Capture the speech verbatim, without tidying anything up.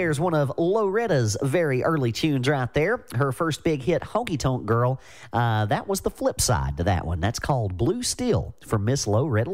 There's one of Loretta's very early tunes right there. Her first big hit, Honky Tonk Girl. Uh, that was the flip side to that one. That's called Blue Steel from Miss Loretta